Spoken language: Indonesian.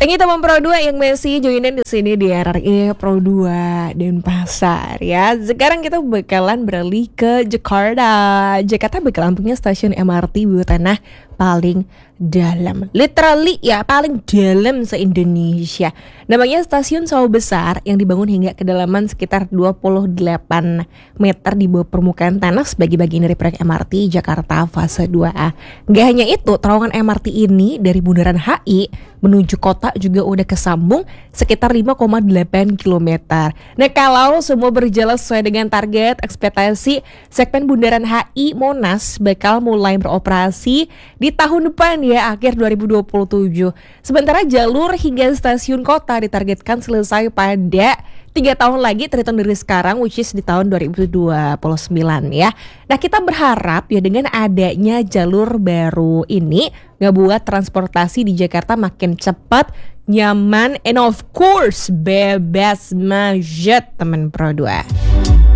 Thank you teman Pro 2 yang masih joinin di sini di RRI Pro 2 Denpasar ya. Sekarang kita bakalan beralih ke Jakarta. Jakarta bakalan punya stasiun MRT bawah tanah paling dalam, literally ya paling dalam se-Indonesia. Namanya Stasiun Sawah Besar yang dibangun hingga kedalaman sekitar 28 meter di bawah permukaan tanah sebagai bagian dari proyek MRT Jakarta fase 2A. Gak hanya itu, terowongan MRT ini dari Bundaran HI menuju kota juga udah kesambung sekitar 5,8 km. Nah, kalau semua berjalan sesuai dengan target ekspektasi, segmen Bundaran HI Monas bakal mulai beroperasi di tahun depan ya, akhir 2027. Sementara jalur hingga stasiun kota ditargetkan selesai pada 3 tahun lagi terhitung dari sekarang, which is di tahun 2029 ya. Nah, kita berharap ya dengan adanya jalur baru ini ngebuat transportasi di Jakarta makin cepat, nyaman, and of course bebas macet teman Pro 2.